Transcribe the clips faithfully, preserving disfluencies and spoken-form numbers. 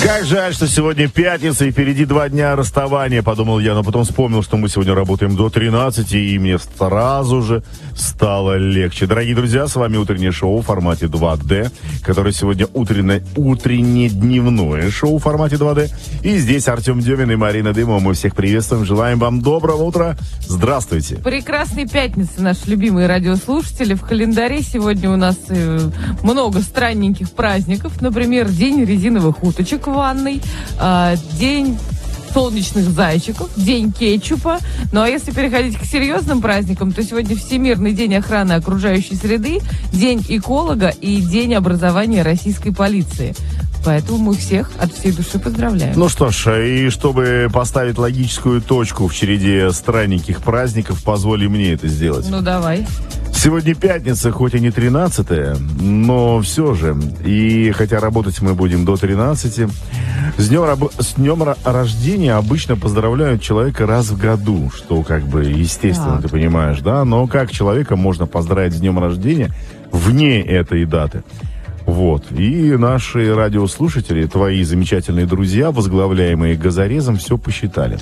Как жаль, что сегодня пятница и впереди два дня расставания, подумал я, но потом вспомнил, что мы сегодня работаем до тринадцати, и мне сразу же стало легче. Дорогие друзья, с вами утреннее шоу в формате два дэ, которое сегодня утреннее, утреннее дневное шоу в формате два дэ. И здесь Артем Демин и Марина Дымова. Мы всех приветствуем, желаем вам доброго утра. Здравствуйте. Прекрасной пятницы, наши любимые радиослушатели. В календаре сегодня у нас э, много странненьких праздников. Например, день резиновых уточек в ванной, э, день солнечных зайчиков, день кетчупа. Ну а если переходить к серьезным праздникам, то сегодня Всемирный день охраны окружающей среды, день эколога и день образования российской полиции. Поэтому мы всех от всей души поздравляем. Ну что ж, и чтобы поставить логическую точку в череде странненьких праздников, позволь мне это сделать. Ну давай. Сегодня пятница, хоть и не тринадцатая, но все же. И хотя работать мы будем до тринадцати, с днем, раб... с днем рождения обычно поздравляют человека раз в году, что как бы естественно, так. Ты понимаешь, да? Но как человека можно поздравить с днем рождения вне этой даты? Вот. И наши радиослушатели, твои замечательные друзья, возглавляемые газорезом, все посчитали.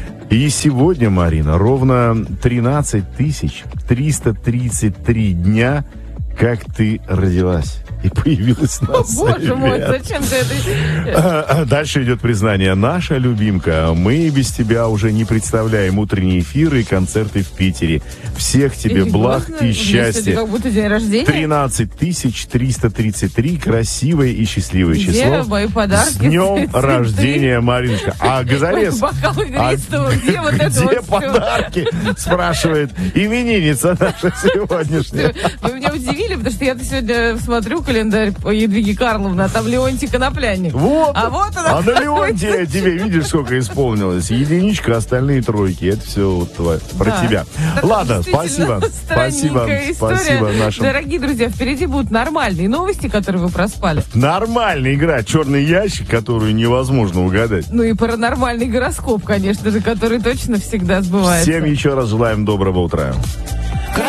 И сегодня, Марина, ровно тринадцать тысяч триста тридцать три дня, как ты родилась и появилась на свет. Боже мой, зачем ты это... Дальше идет признание. Наша любимка, мы без тебя уже не представляем утренние эфиры и концерты в Питере. Всех тебе Серьезно? благ и счастья. Как будто день рождения. тринадцать тысяч триста тридцать три, красивое и счастливое Где число. мои подарки? С днем рождения, Мариночка. А газорез... Бокалы игристого, где вот это Где вот подарки? Спрашивает именинница наша сегодняшняя. Вы меня удивили, потому что я сегодня смотрю календарь по Едвиге Карловне, а там Леонтий Конопляник. Вот. А вот она. А на Леонтия тебе, видишь, сколько исполнилось. Единичка, остальные тройки. Это все вот твое, про Да. тебя. Это Ладно, спасибо. Спасибо. странненькая история. Спасибо нашим. Дорогие друзья, впереди будут нормальные новости, которые вы проспали. Нормальная игра. Черный ящик, которую невозможно угадать. Ну и паранормальный гороскоп, конечно же, который точно всегда сбывается. Всем еще раз желаем доброго утра.